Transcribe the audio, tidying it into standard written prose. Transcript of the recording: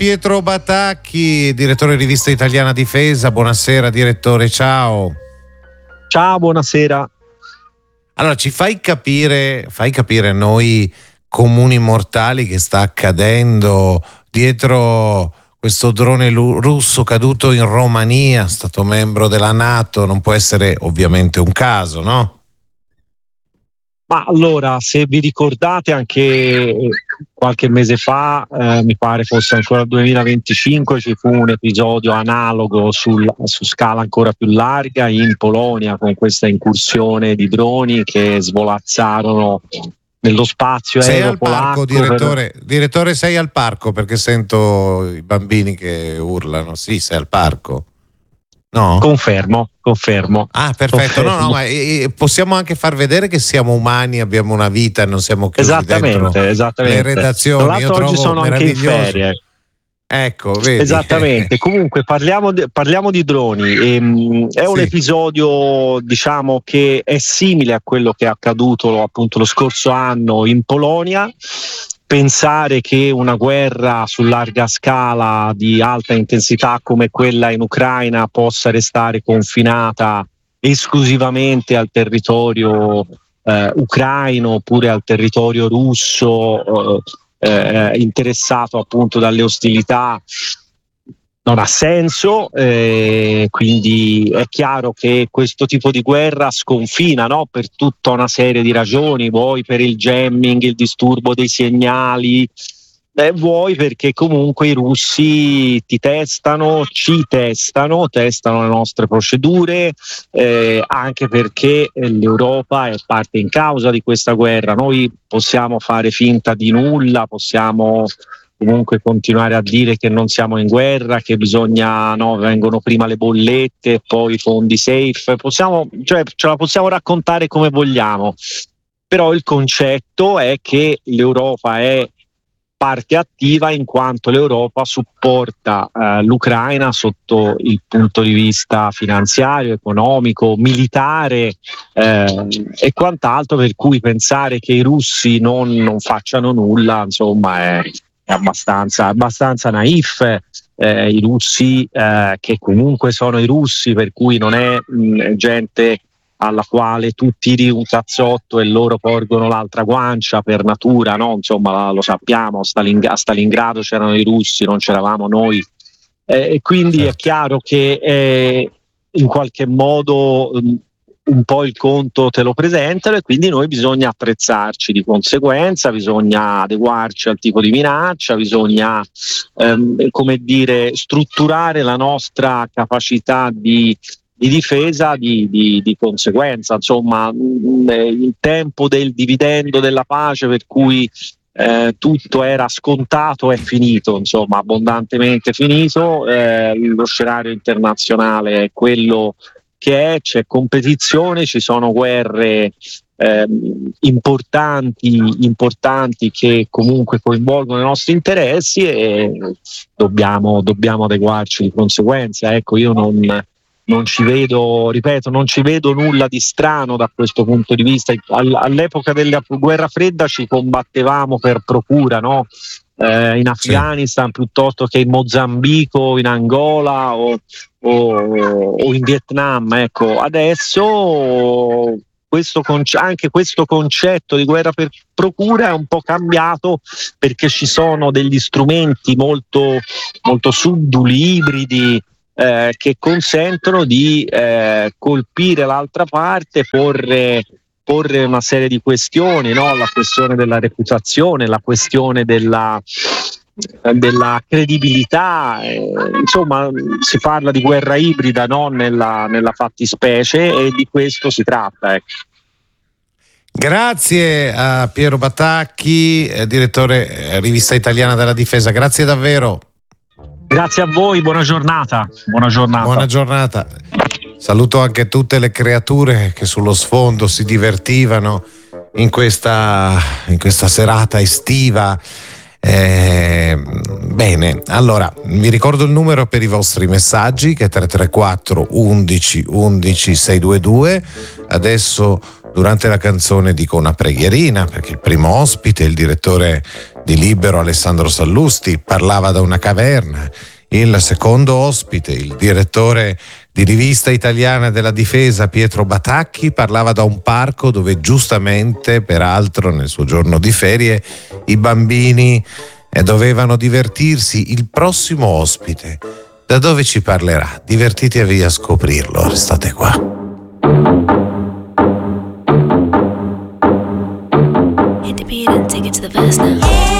Pietro Batacchi, direttore rivista italiana Difesa. Buonasera direttore, ciao. Ciao, buonasera. Allora, ci fai capire noi comuni mortali che sta accadendo dietro questo drone russo caduto in Romania, stato membro della NATO. Non può essere ovviamente un caso, no? Ma allora, se vi ricordate, anche qualche mese fa, mi pare fosse ancora il 2025, ci fu un episodio analogo su scala ancora più larga in Polonia, con questa incursione di droni che svolazzarono nello spazio aereo polacco. Sei al parco, direttore, sei al parco, perché sento i bambini che urlano. Sì, sei al parco. No? Confermo. Ah, perfetto. Confermo. No, ma possiamo anche far vedere che siamo umani, abbiamo una vita, non siamo chiusi dentro le redazioni. Tra l'altro oggi sono anche in ferie. Ecco, vedi. Esattamente. Comunque parliamo di droni. È un episodio, diciamo, che è simile a quello che è accaduto appunto lo scorso anno in Polonia. Pensare che una guerra su larga scala di alta intensità come quella in Ucraina possa restare confinata esclusivamente al territorio ucraino oppure al territorio russo interessato appunto dalle ostilità non ha senso, quindi è chiaro che questo tipo di guerra sconfina, no? Per tutta una serie di ragioni, vuoi per il jamming, il disturbo dei segnali, vuoi perché comunque i russi ci testano le nostre procedure, anche perché l'Europa è parte in causa di questa guerra. Noi possiamo fare finta di nulla, possiamo comunque continuare a dire che non siamo in guerra, che vengono prima le bollette, poi i fondi safe, ce la possiamo raccontare come vogliamo, però il concetto è che l'Europa è parte attiva in quanto l'Europa supporta l'Ucraina sotto il punto di vista finanziario, economico, militare e quant'altro, per cui pensare che i russi non facciano nulla, insomma, è abbastanza naif. I russi che comunque sono i russi, per cui non è gente alla quale tu tiri un cazzotto e loro porgono l'altra guancia per natura, no? Insomma, lo sappiamo, a Stalingrado c'erano i russi, non c'eravamo noi, e quindi è chiaro che in qualche modo un po' il conto te lo presentano, e quindi noi bisogna attrezzarci di conseguenza, bisogna adeguarci al tipo di minaccia, bisogna strutturare la nostra capacità di difesa di conseguenza. Insomma, il tempo del dividendo della pace, per cui tutto era scontato, è finito, insomma, abbondantemente finito. Lo scenario internazionale è quello che c'è competizione, ci sono guerre importanti che comunque coinvolgono i nostri interessi, e dobbiamo adeguarci di conseguenza. Ecco, io non ci vedo nulla di strano da questo punto di vista. All'epoca della guerra fredda ci combattevamo per procura, no? In Afghanistan piuttosto che in Mozambico, in Angola o in Vietnam. Ecco, adesso anche questo concetto di guerra per procura è un po' cambiato, perché ci sono degli strumenti molto, molto subdoli, ibridi, che consentono di colpire l'altra parte, porre una serie di questioni, no? La questione della reputazione, la questione della credibilità, insomma si parla di guerra ibrida, no? nella fattispecie, e di questo si tratta. Grazie a Piero Batacchi, direttore rivista italiana della Difesa, grazie davvero. Grazie a voi, buona giornata. Buona giornata. Saluto anche tutte le creature che sullo sfondo si divertivano in questa serata estiva. Bene, allora vi ricordo il numero per i vostri messaggi, che è 334 11 11 622. Adesso, durante la canzone, dico una preghierina, perché il primo ospite, il direttore di Libero Alessandro Sallusti parlava da una caverna. Il secondo ospite, il direttore di Rivista Italiana della Difesa Pietro Batacchi, parlava da un parco dove giustamente, peraltro nel suo giorno di ferie, i bambini dovevano divertirsi. Il prossimo ospite, da dove ci parlerà? Divertitevi a scoprirlo, restate qua. Hit the beat and take it to the verse now.